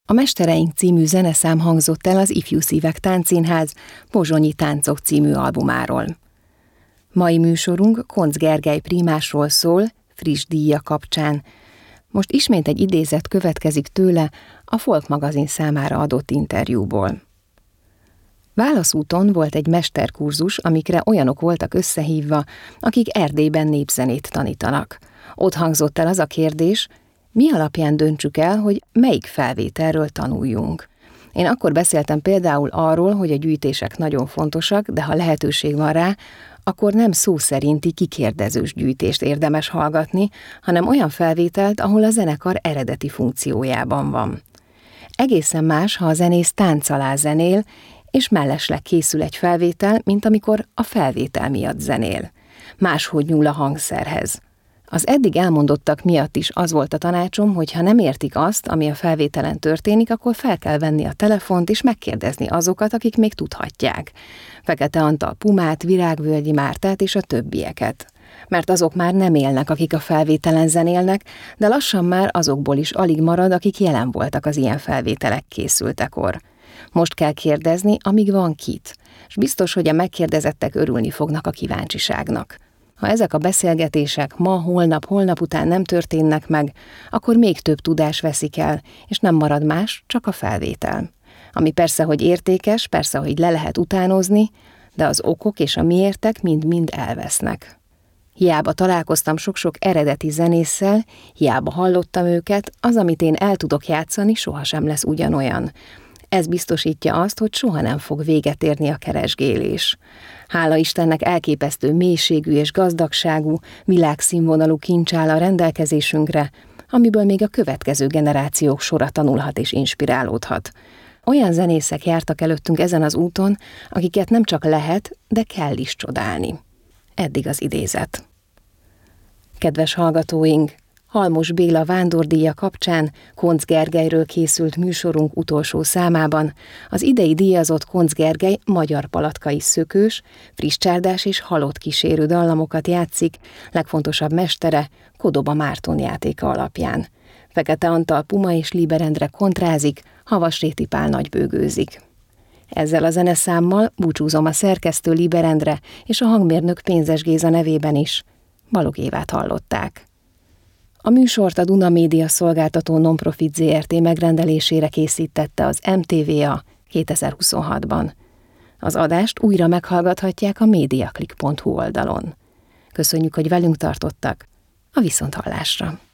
A Mestereink című zeneszám hangzott el az Ifjú Szívek Táncszínház Pozsonyi Táncok című albumáról. Mai műsorunk Koncz Gergely prímásról szól, friss díja kapcsán. Most ismét egy idézet következik tőle a Folk magazin számára adott interjúból. Válaszúton volt egy mesterkurzus, amikre olyanok voltak összehívva, akik Erdélyben népzenét tanítanak. Ott hangzott el az a kérdés, mi alapján döntsük el, hogy melyik felvételről tanuljunk. Én akkor beszéltem például arról, hogy a gyűjtések nagyon fontosak, de ha lehetőség van rá, akkor nem szó szerinti kikérdezős gyűjtést érdemes hallgatni, hanem olyan felvételt, ahol a zenekar eredeti funkciójában van. Egészen más, ha a zenész tánc alá zenél, és mellesleg készül egy felvétel, mint amikor a felvétel miatt zenél. Máshogy nyúl a hangszerhez. Az eddig elmondottak miatt is az volt a tanácsom, hogy ha nem értik azt, ami a felvételen történik, akkor fel kell venni a telefont és megkérdezni azokat, akik még tudhatják. Fekete Antal Pumát, Virágvölgyi Mártát és a többieket. Mert azok már nem élnek, akik a felvételen zenélnek, de lassan már azokból is alig marad, akik jelen voltak az ilyen felvételek készültekor. Most kell kérdezni, amíg van kit, és biztos, hogy a megkérdezettek örülni fognak a kíváncsiságnak. Ha ezek a beszélgetések ma, holnap után nem történnek meg, akkor még több tudás veszik el, és nem marad más, csak a felvétel. Ami persze, hogy értékes, persze, hogy le lehet utánozni, de az okok és a miértek mind-mind elvesznek. Hiába találkoztam sok-sok eredeti zenésszel, hiába hallottam őket, az, amit én el tudok játszani, sohasem lesz ugyanolyan. Ez biztosítja azt, hogy soha nem fog véget érni a keresgélés. Hála Istennek elképesztő mélységű és gazdagságú, világszínvonalú kincs áll a rendelkezésünkre, amiből még a következő generációk sora tanulhat és inspirálódhat. Olyan zenészek jártak előttünk ezen az úton, akiket nem csak lehet, de kell is csodálni. Eddig az idézet. Kedves hallgatóink! Halmos Béla vándordíja kapcsán Koncz Gergelyről készült műsorunk utolsó számában az idei díjazott Koncz Gergely magyar palatkai szökős, friss csárdás és halott kísérő dallamokat játszik, legfontosabb mestere Kodoba Márton játéka alapján. Fekete Antal Puma és Lieber Endre kontrázik, Havasréti Pál nagybőgőzik. Ezzel a zeneszámmal búcsúzom a szerkesztő Lieber Endre és a hangmérnök Pénzes Géza nevében is. Balogh Évát hallották. A műsort a Duna Média szolgáltató Nonprofit Zrt. Megrendelésére készítette az MTVA 2026-ban. Az adást újra meghallgathatják a mediaclick.hu oldalon. Köszönjük, hogy velünk tartottak, a viszonthallásra!